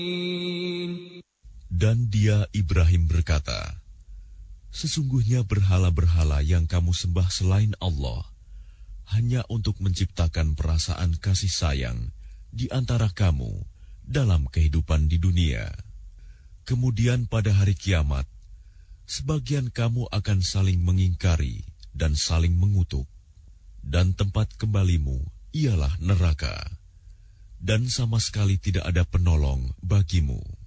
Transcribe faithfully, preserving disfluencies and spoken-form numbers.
Dan dia Ibrahim berkata, sesungguhnya berhala-berhala yang kamu sembah selain Allah hanya untuk menciptakan perasaan kasih sayang di antara kamu dalam kehidupan di dunia. Kemudian pada hari kiamat, sebagian kamu akan saling mengingkari dan saling mengutuk, dan tempat kembalimu ialah neraka, dan sama sekali tidak ada penolong bagimu.